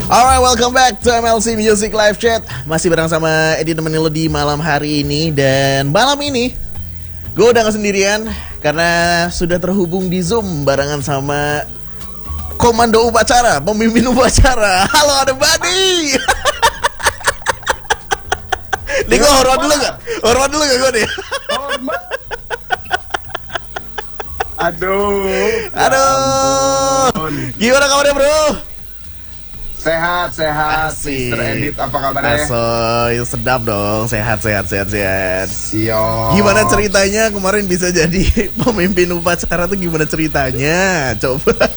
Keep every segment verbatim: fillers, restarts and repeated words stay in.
Alright, welcome back to M L C Music Live Chat. Masih bareng sama Edi nemenin lo di malam hari ini. Dan malam ini gue udah gak sendirian karena sudah terhubung di Zoom barengan sama komando upacara, pemimpin upacara. Halo, ada Badi. Nih gue hormat dulu gak? Hormat dulu gak gue nih? Hormat. Aduh. Aduh. Gimana kabarnya bro? Sehat, sehat. Asik. Mister Edit, apa kabarnya? Asoy, sedap dong. Sehat, sehat, sehat, sehat. Siap. Gimana ceritanya kemarin bisa jadi pemimpin upacara tuh gimana ceritanya? Coba.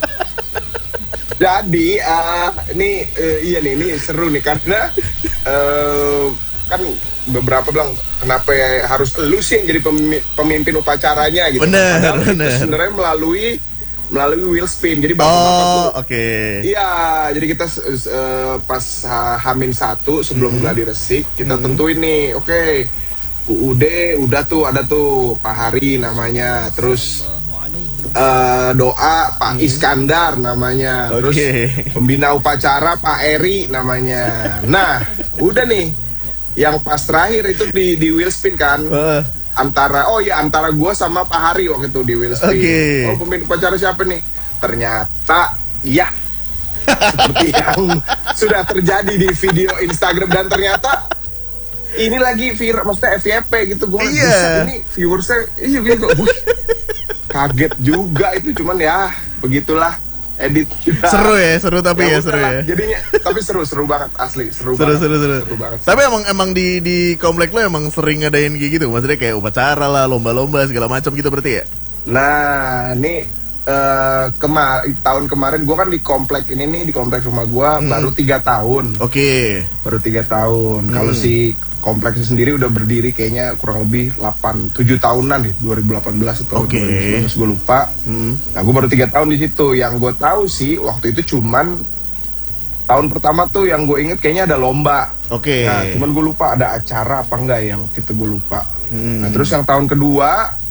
Jadi, uh, ini uh, iya nih, ini seru nih karena uh, kan beberapa bilang kenapa harus lu sih yang jadi pemimpin upacaranya gitu. Bener, Padahal bener. itu sebenarnya melalui melalui wheel spin. Jadi Oh, oke. okay. Iya, jadi kita uh, pas uh, Hamin satu sebelum Hmm. gladi resik kita Hmm. tentuin nih, oke. Okay, U U D udah tuh ada tuh Pak Hari namanya, terus uh, doa Pak Hmm. Iskandar namanya, terus Oke. pembina upacara Pak Eri namanya. Nah, udah nih yang pas terakhir itu di di wheel spin kan. Uh, Antara oh ya antara gua sama Pak Hari waktu itu di wheel spin. Oke. Oh, pemimpin upacara siapa nih? Ternyata ya seperti yang sudah terjadi di video Instagram, dan ternyata ini lagi viral, maksudnya F Y P gitu. Gua Iya. bisa ini viewersnya iya gitu. Wih, kaget juga itu, cuman ya begitulah edit kita. seru ya, seru tapi ya, udah seru lah, ya. jadinya tapi seru seru banget, asli seru, Seru, banget. seru, seru. Seru banget. Tapi emang emang di di komplek lo emang sering ngadain kayak gitu, maksudnya kayak upacara lah, lomba-lomba segala macam gitu berarti ya? Nah, ini eh kemar tahun kemarin gue kan di komplek ini nih, di komplek rumah gue Hmm. baru tiga tahun. Oke. Baru tiga tahun. Hmm. Kalau si kompleksnya sendiri udah berdiri kayaknya kurang lebih delapan tujuh tahunan nih, dua ribu delapan belas atau Oke. dua ribu sembilan belas gue lupa. Hmm. Nah, gue baru tiga tahun di situ. Yang gue tahu sih waktu itu cuman tahun pertama tuh yang gue inget kayaknya ada lomba. Oke. Nah, cuman gue lupa ada acara apa enggak ya waktu itu, gue lupa. Hmm. Nah, terus yang tahun kedua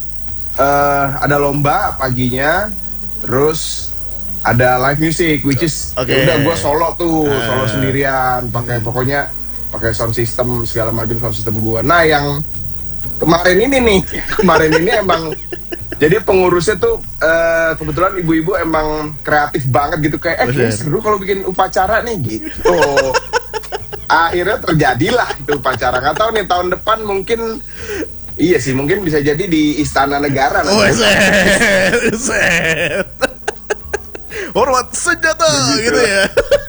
eh ada lomba paginya, terus ada live music, which is Oke. ya udah gue solo tuh, Ah. solo sendirian, pakai pokoknya pakai sound system segala macam sound system gue. Nah, yang kemarin ini nih, kemarin ini emang jadi pengurusnya tuh eh, kebetulan ibu-ibu emang kreatif banget gitu, kayak eh kayaknya Bener. seru kalau bikin upacara nih gitu. Akhirnya terjadilah itu upacara. Nggak tahu nih tahun depan mungkin iya sih, mungkin bisa jadi di Istana Negara. Oh, nanti. set, set. Hormat senjata Begitu. gitu ya.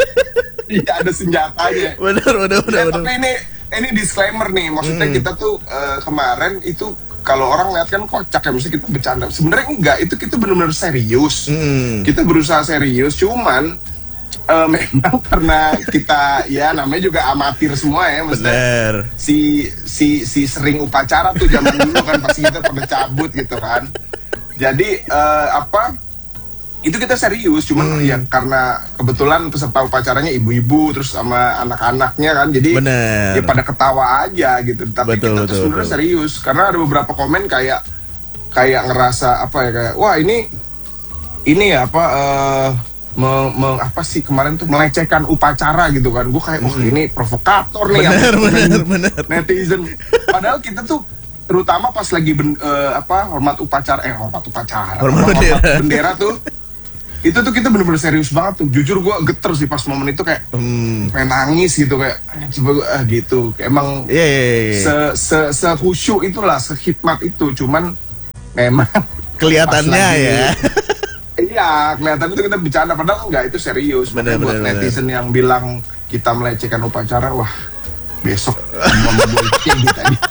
Iya, ada senjatanya. Benar, benar, benar, Ya, benar. tapi ini ini disclaimer nih, maksudnya Hmm. kita tuh eh, kemarin itu kalau orang lihat kan kocak ya, mesti kita bercanda. Sebenarnya enggak, itu kita benar-benar serius. Hmm. Kita berusaha serius, cuman eh, memang karena kita ya namanya juga amatir semua ya, maksudnya Benar. si si si sering upacara tuh zaman dulu kan pasti kita pada cabut gitu kan. Jadi eh, apa? Itu kita serius, cuman Hmm. ya karena kebetulan peserta upacaranya ibu-ibu terus sama anak-anaknya kan, jadi Bener. ya pada ketawa aja gitu. Tapi Betul, kita tuh betul, sebenarnya betul. serius karena ada beberapa komen kayak kayak ngerasa apa ya, kayak wah ini ini ya apa eh me- me- apa sih kemarin tuh melecehkan upacara gitu kan. Gue kayak wah ini provokator nih yang Bener, komen bener, bener. netizen. Padahal kita tuh terutama pas lagi ben, eh, apa hormat upacara eh hormat upacara Hormat apa, bendera. bendera tuh itu tuh kita bener-bener serius banget tuh. Jujur gue geter sih pas momen itu, kayak Hmm. pengen nangis gitu, kayak "Ah, coba gua," ah, gitu. Kayak emang Iya, iya, iya. se se se khusyuk itulah, sehikmat itu. Cuman memang Kelihatannya pas lagi- ya. iya, kelihatan itu kita bercanda, padahal enggak, itu serius. Bener, Makanya buat bener, netizen yang bilang kita melecehkan upacara, wah besok mau ngeboicing kita nih.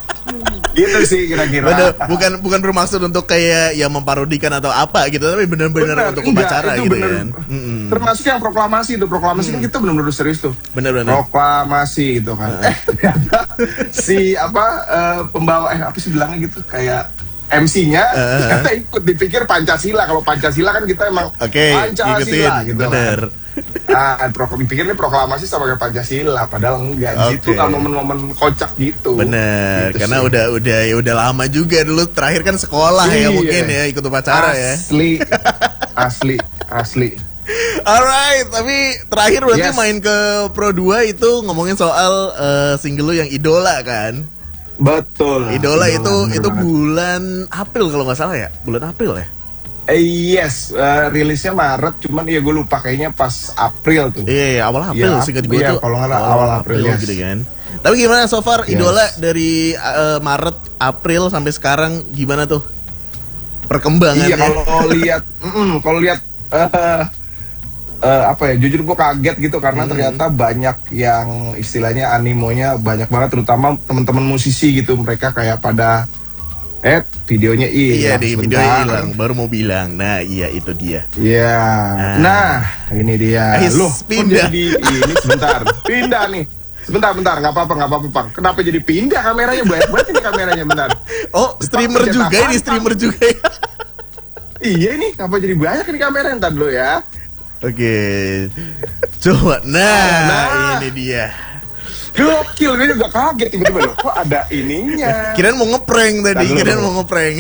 Gitu sih kira-kira. Bener, bukan bukan bermaksud untuk kayak ya memparodikan atau apa gitu, tapi benar-benar Bener, untuk enggak, upacara itu gitu bener. kan. Mm-mm. Termasuk yang proklamasi itu, proklamasi kan kita benar-benar serius tuh. Bener-bener. Proklamasi gitu kan. Eh ternyata si apa eh, pembawa eh apa sih bilangnya gitu, kayak M C-nya Uh-huh. ternyata ikut, dipikir Pancasila. Kalau Pancasila kan kita emang Oke, Pancasila ikutin. gitu Bener. kan. Ah, pro, dipikir ini proklamasi sama kayak Pancasila, padahal enggak. Oke. Gitu kan momen-momen kocak gitu. Bener, Gitu karena sih. udah udah ya udah lama juga dulu, terakhir kan sekolah ya Iya. mungkin ya ikut upacara ya. Asli, asli, asli. Alright, tapi terakhir berarti Yes. main ke Pro dua itu ngomongin soal uh, single lu yang Idola kan? Betul. Idola, itu bener itu banget. bulan April kalau nggak salah ya, bulan April ya. Eh, yes, uh, rilisnya Maret, cuman ya gue lupa kayaknya pas April tuh. Iya, iya awal April Iya, singkat gue iya, tuh. kalau nggak salah awal April, yes. gitu kan. Tapi gimana so far Yes. Idola dari uh, Maret, April sampai sekarang gimana tuh perkembangannya? Iya, kalau lihat, mm-mm, kalau lihat uh, uh, apa ya? Jujur gue kaget gitu karena Hmm. ternyata banyak yang istilahnya animonya banyak banget, terutama teman-teman musisi gitu. Mereka kayak pada eh videonya Iya hilang di sebentar. videonya hilang, baru mau bilang. Nah iya itu dia. Iya. Nah. Nah, ini dia. Ais, Loh, kok pindah. jadi ini sebentar. Pindah nih. Sebentar, bentar, nggak apa-apa, nggak apa-apa, Bang. Kenapa jadi pindah kameranya? Banyak banget ini kameranya, bentar. Oh streamer Cetak juga ini apaan? streamer juga ya. Iya nih, kenapa jadi banyak ini kamera? Ntar dulu ya. Oke, coba. Nah, Nah. ini dia. Gokil, gue juga kaget tiba-tiba loh. Kok ada ininya? Kirain mau ngeprank tadi, Tahan dulu. kirain mau ngeprank.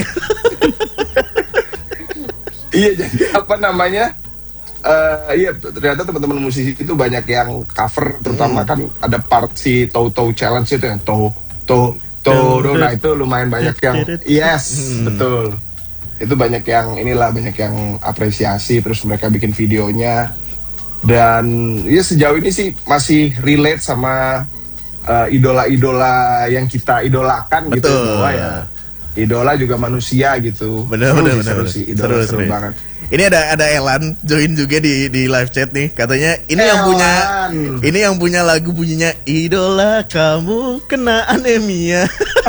Iya, jadi apa namanya? Eh iya, ternyata teman-teman musisi itu banyak yang cover, terutama kan ada part si Toe Toe Challenge itu yang Toe Toe Toe. Nah itu lumayan banyak yang yes, Hmm. betul. Itu banyak yang inilah, banyak yang apresiasi, terus mereka bikin videonya. Dan ya sejauh ini sih masih relate sama eh, idola-idola yang kita idolakan gitu. Betul. Bahwa ya idola juga manusia gitu. Bener Seru bener sih, bener. seru bener. sih, idola Seru, seru seru. banget. Ini ada ada Elan join juga di di live chat nih. Katanya ini yang punya Elan. ini yang punya lagu bunyinya Idola kamu kena anemia.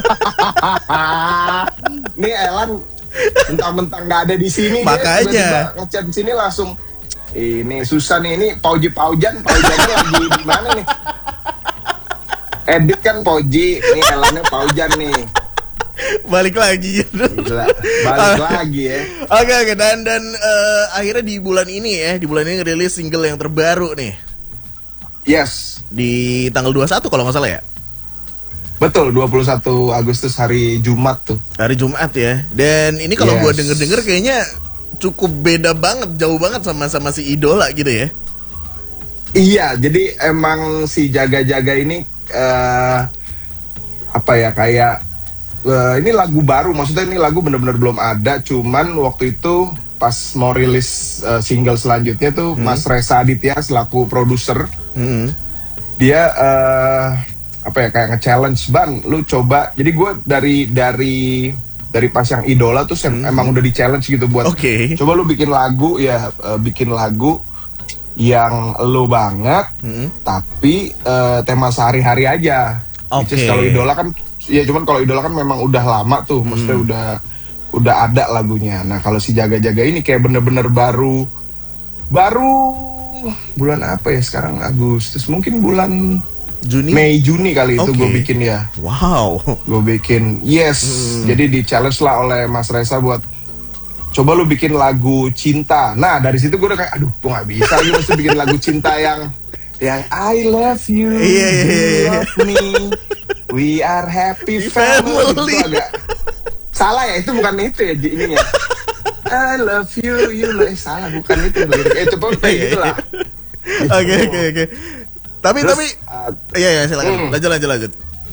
Nih Elan mentang-mentang nggak ada di sini, dia Makanya. tiba-tiba ngechat di sini langsung. Ini susah nih, ini Pauji Paujan, Paujannya lagi di mana nih? Edit kan Pauji, ini Elannya Paujan nih. Balik lagi. Gila, balik lagi ya. Oke oke dan dan eh, akhirnya di bulan ini ya, di bulan ini ngerilis single yang terbaru nih. Yes, Di tanggal dua puluh satu kalau nggak salah ya. betul, dua puluh satu Agustus hari Jumat tuh. Hari Jumat ya. Dan ini kalau Yes. gua denger-denger kayaknya cukup beda banget, jauh banget sama sama si Idola gitu ya. Iya, jadi emang si Jaga-Jaga ini eh apa ya, kayak eh, ini lagu baru, maksudnya ini lagu bener-bener belum ada, cuman waktu itu pas mau rilis eh, single selanjutnya tuh Mas Reza Aditya selaku produser, Hmm. dia eh apa ya, kayak nge-challenge, Ban, lu coba. Jadi gue dari dari dari pas yang Idola tuh sem- emang udah di-challenge gitu buat Oke. coba lu bikin lagu ya, eh, bikin lagu yang lu banget, Hmm. tapi eh, tema sehari-hari aja. Which Oke. is kalau Idola kan, ya cuman kalau Idola kan memang udah lama tuh, maksudnya udah udah ada lagunya. Nah kalau si Jaga-Jaga ini kayak bener-bener baru, baru bulan apa ya sekarang, Agustus, mungkin bulan Juni. Mei Juni kali itu Oke. gue bikin ya, Wow. gue bikin yes. Jadi di challenge lah oleh Mas Reza buat coba lu bikin lagu cinta. Nah dari situ gue udah kayak aduh gue nggak bisa lagi, mesti bikin lagu cinta yang yang I love you, Iya, iya, you iya. love me, we are happy family. Family. Itu agak salah ya, itu bukan itu ya ininya. I love you, you love eh, salah, bukan itu lirik. Eh coba kayak gitu lah. Oke oke oke. Tapi Terus, tapi uh, iya ya silakan. hmm. Lanjut lanjut lanjut.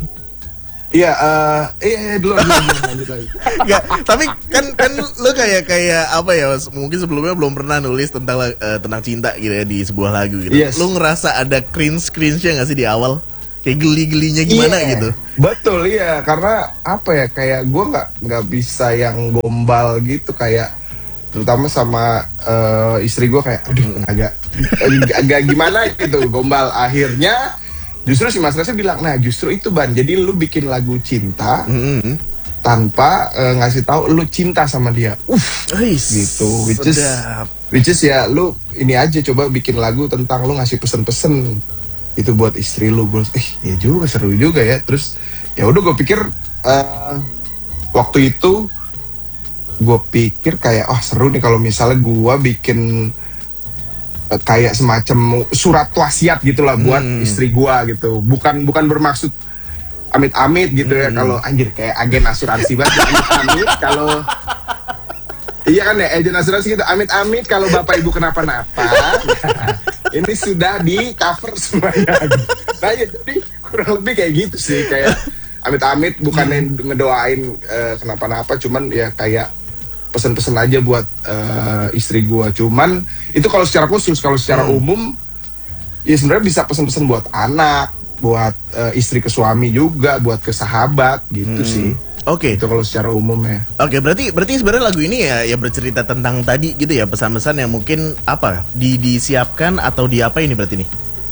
Iya, eh, iya, iya, dulu, dulu, dulu, lanjut lagi. Enggak, tapi kan kan lu kayak kayak apa ya? Mungkin sebelumnya belum pernah nulis tentang la- eh, tentang cinta gitu ya di sebuah lagu gitu. Yes. Lu ngerasa ada cringe-cringe-nya nggak sih di awal? Kayak geli-gelinya gimana Iya, gitu? Betul, iya, karena apa ya, kayak gue nggak nggak bisa yang gombal gitu, kayak terutama sama eh, istri gue kayak aduh agak agak gimana gitu gombal. Akhirnya justru si Mas Reza bilang, nah justru itu Ban, jadi lu bikin lagu cinta Hmm. tanpa eh, ngasih tahu lu cinta sama dia. Uff, gitu, which is sedap. which is ya lu ini aja, coba bikin lagu tentang lu ngasih pesen-pesen itu buat istri lu. Gue eh ya juga, seru juga ya. Terus ya udah gue pikir eh, waktu itu gue pikir kayak oh seru nih kalau misalnya gue bikin eh, kayak semacam surat wasiat gitulah buat Hmm. istri gue gitu. Bukan bukan bermaksud amit-amit gitu ya, Hmm. kalau anjir kayak agen asuransi banget, amit-amit kalau Iya kan ya, agent asuransi gitu. Amit-amit kalau bapak ibu kenapa-napa, ini sudah di cover semuanya. Nah ya, jadi kurang lebih kayak gitu sih, kayak amit-amit bukannya ngedoain uh, kenapa-napa, cuman ya kayak pesen-pesen aja buat uh, istri gua. Cuman itu kalau secara khusus, kalau secara hmm. umum ya sebenarnya bisa pesen-pesen buat anak, buat uh, istri ke suami juga, buat ke sahabat gitu hmm. sih. Oke. Okay. Itu kalau secara umum ya. Oke, okay, berarti berarti sebenarnya lagu ini ya ya bercerita tentang tadi gitu ya, pesan-pesan yang mungkin apa di disiapkan atau di apa ini berarti nih?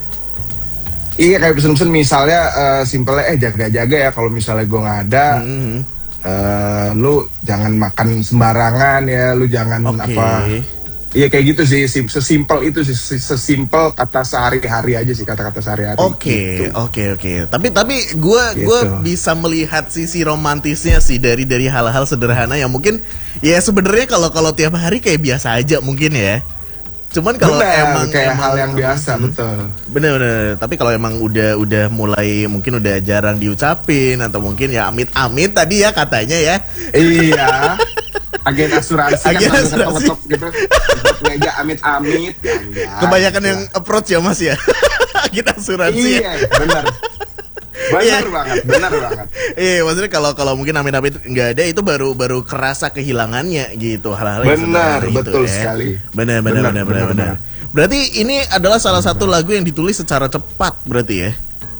Iya, kayak pesan-pesan misalnya uh, simpelnya eh jaga-jaga ya kalau misalnya gue nggak ada, mm-hmm. uh, lu jangan makan sembarangan ya, lu jangan okay. apa. Iya kayak gitu sih, sesimpel itu sih, sesimpel kata sehari-hari aja sih, kata-kata sehari-hari. Oke, oke, oke. Tapi tapi gue gue gitu. Bisa melihat sisi romantisnya sih dari dari hal-hal sederhana yang mungkin ya sebenarnya kalau kalau tiap hari kayak biasa aja mungkin ya. Cuman kalau emang kayak emang, hal yang biasa, hmm, betul. Bener-bener. Tapi kalau emang udah udah mulai mungkin udah jarang diucapin atau mungkin ya amit-amit tadi ya katanya ya. Iya. Agen asuransi Agen kan asuransi. ngetok gitu. Meja amit-amit. Ya, kebanyakan ya. yang approach ya Mas ya. Agen asuransi. Iya, benar. Benar yeah. banget, benar banget. Iya, maksudnya kalau kalau mungkin amit-amit nggak ada itu baru baru kerasa kehilangannya gitu, hal-hal yang benar, itu, betul ya. sekali. Benar, benar, benar, benar, benar. Berarti ini adalah salah satu lagu yang ditulis secara cepat berarti ya?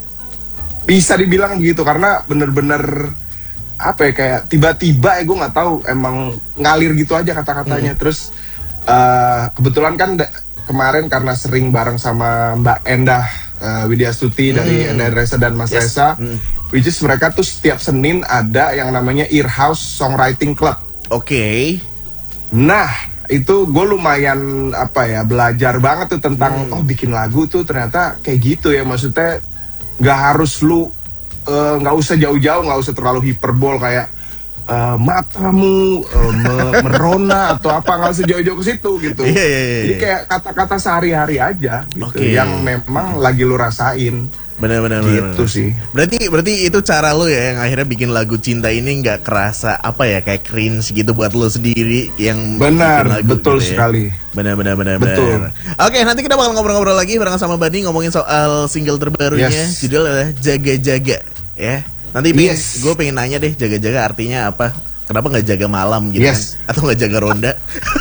Bisa dibilang begitu karena bener-bener apa ya, kayak tiba-tiba ya gue nggak tahu, emang ngalir gitu aja kata-katanya. Hmm. Terus uh, kebetulan kan kemarin karena sering bareng sama Mbak Endah uh, Widya Stuti hmm. dari Endah Reza dan Mas yes. Reza, hmm. which is mereka tuh setiap Senin ada yang namanya Earhouse Songwriting Club. Oke. Okay. Nah itu gue lumayan apa ya, belajar banget tuh tentang hmm. oh bikin lagu tuh ternyata kayak gitu ya, maksudnya nggak harus lu nggak uh, usah jauh-jauh, nggak usah terlalu hiperbol kayak uh, matamu uh, me- merona atau apa, nggak usah jauh-jauh ke situ gitu. Yeah, yeah, yeah. Jadi kayak kata-kata sehari-hari aja gitu, okay. yang memang lagi lu rasain. Benar-benar gitu bener. Sih. Berarti berarti itu cara lo ya yang akhirnya bikin lagu cinta ini nggak kerasa apa ya, kayak cringe gitu buat lo sendiri yang benar, betul gitu sekali. Ya. Benar-benar benar. Betul. Oke, nanti kita bakal ngobrol-ngobrol lagi bareng sama Bani ngomongin soal single terbarunya, yes. judulnya Jaga-Jaga ya. Nanti yes. gue pengen nanya deh, jaga-jaga artinya apa? Kenapa nggak jaga malam gitu yes. kan? Atau nggak jaga ronda?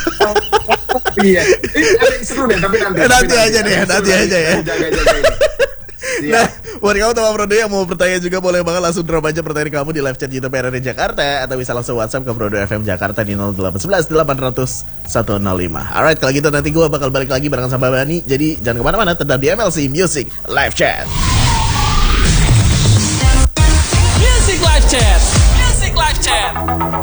Iya, ini seru deh, tapi nanti. Nanti, nanti aja deh, nanti aja ya. Jaga-jaga ini. Nah, buat kamu teman Prodo yang mau bertanya juga boleh banget langsung drop aja pertanyaan kamu di live chat YouTube R R D Jakarta atau bisa langsung WhatsApp ke Prodo F M Jakarta di nol delapan satu satu delapan nol nol satu nol lima. Alright, kalau gitu nanti gue bakal balik lagi bareng sama Bani. Jadi jangan kemana-mana, tetap di M L C Music Live Chat.